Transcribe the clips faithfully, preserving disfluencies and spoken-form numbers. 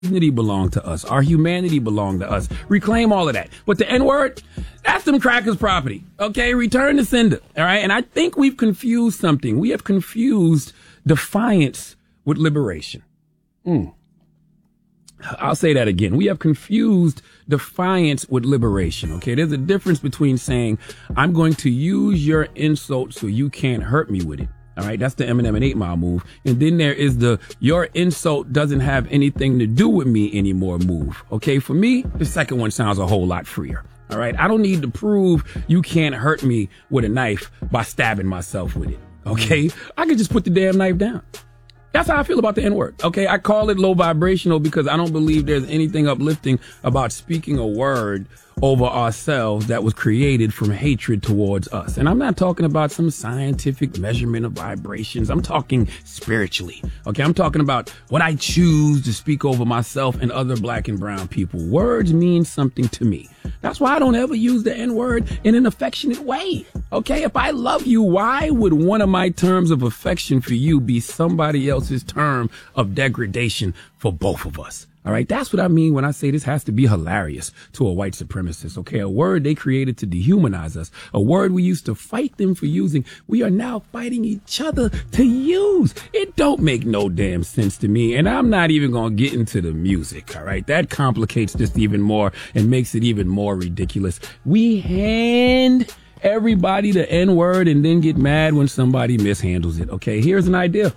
dignity belong to us. Our humanity belong to us. Reclaim all of that. But the N-word, that's them crackers' property. Okay, return the sender. All right, and I think we've confused something. We have confused defiance with liberation. Mm. I'll say that again. We have confused defiance with liberation. Okay, there's a difference between saying, I'm going to use your insult so you can't hurt me with it. All right, that's the Eminem and eight mile move. And then there is the your insult doesn't have anything to do with me anymore move. Okay, for me, the second one sounds a whole lot freer. All right, I don't need to prove you can't hurt me with a knife by stabbing myself with it. Okay, I can just put the damn knife down. That's how I feel about the N-word. Okay, I call it low vibrational because I don't believe there's anything uplifting about speaking a word over ourselves that was created from hatred towards us. And I'm not talking about some scientific measurement of vibrations. I'm talking spiritually. Okay, I'm talking about what I choose to speak over myself and other black and brown people. Words mean something to me. That's why I don't ever use the N-word in an affectionate way. Okay, if I love you, why would one of my terms of affection for you be somebody else's term of degradation for both of us? All right, that's what I mean when I say this has to be hilarious to a white supremacist. Okay, a word they created to dehumanize us, a word we used to fight them for using. We are now fighting each other to use. It don't make no damn sense to me, and I'm not even gonna get into the music. All right, that complicates this even more and makes it even more ridiculous. We hand everybody the N-word and then get mad when somebody mishandles it. Okay, here's an idea.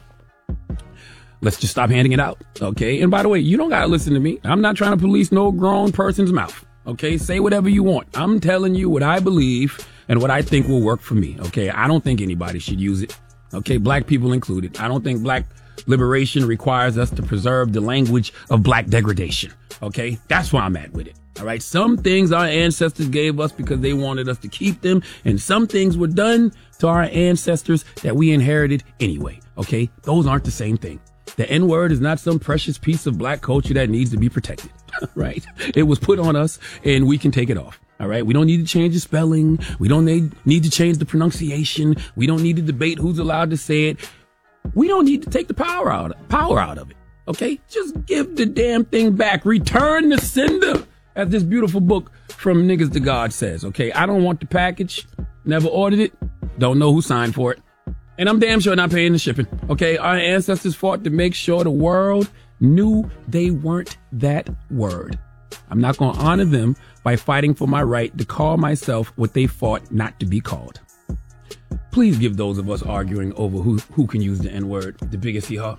Let's just stop handing it out, okay? And by the way, you don't gotta listen to me. I'm not trying to police no grown person's mouth, okay? Say whatever you want. I'm telling you what I believe and what I think will work for me, okay? I don't think anybody should use it, okay? Black people included. I don't think black liberation requires us to preserve the language of black degradation, okay? That's where I'm at with it, all right? Some things our ancestors gave us because they wanted us to keep them, and some things were done to our ancestors that we inherited anyway, okay? Those aren't the same thing. The N-word is not some precious piece of black culture that needs to be protected, right? It was put on us and we can take it off, all right? We don't need to change the spelling. We don't need, need to change the pronunciation. We don't need to debate who's allowed to say it. We don't need to take the power out, power out of it, okay? Just give the damn thing back. Return the sender, as this beautiful book from Niggas to God says, okay? I don't want the package. Never ordered it. Don't know who signed for it. And I'm damn sure not paying the shipping. Okay, our ancestors fought to make sure the world knew they weren't that word. I'm not going to honor them by fighting for my right to call myself what they fought not to be called. Please give those of us arguing over who, who can use the N-word the biggest hee-haw.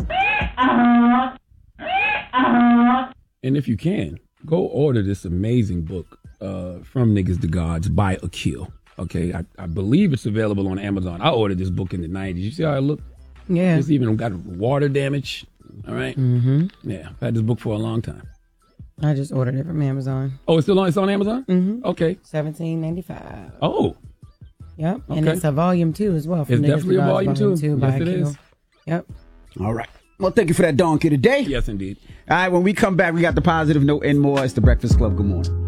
And if you can, go order this amazing book uh, from Niggas to Gods by Akil. Okay, I, I believe it's available on Amazon. I ordered this book in the nineties. You see how it looked? Yeah. It's even got water damage. All right? Mm-hmm. Yeah, I've had this book for a long time. I just ordered it from Amazon. Oh, it's still on, it's on Amazon? Mm-hmm. Okay. seventeen ninety-five. Oh. Yep, okay. and it's a volume two as well. It's definitely a volume two. two yes, by it Akil. is. Yep. All right. Well, thank you for that donkey today. Yes, indeed. All right, when we come back, we got the positive note and more. It's the Breakfast Club. Good morning.